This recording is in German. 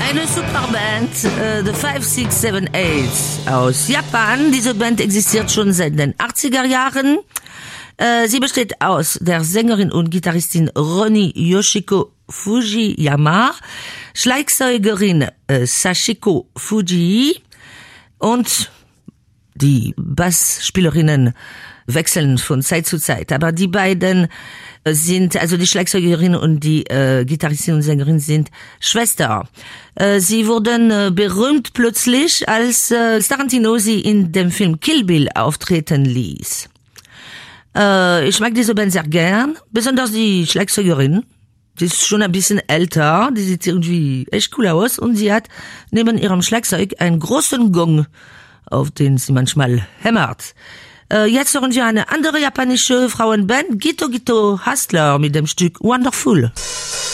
Eine Superband, The 5678 aus Japan. Diese Band existiert schon seit den 80er Jahren. Sie besteht aus der Sängerin und Gitarristin Roni Yoshiko Fujiyama, Schlagzeugerin Sachiko Fujii und die Bassspielerinnen wechseln von Zeit zu Zeit. Aber die beiden sind, also die Schlagzeugerin und die Gitarristin und Sängerin sind Schwester. Sie wurden berühmt plötzlich, als Tarantino sie in dem Film Kill Bill auftreten ließ. Ich mag diese Band sehr gern, besonders die Schlagzeugerin. Die ist schon ein bisschen älter, die sieht irgendwie echt cool aus und sie hat neben ihrem Schlagzeug einen großen Gong, auf den sie manchmal hämmert. Jetzt hören wir eine andere japanische Frauenband, Gito Gito Hustler, mit dem Stück Wonderful.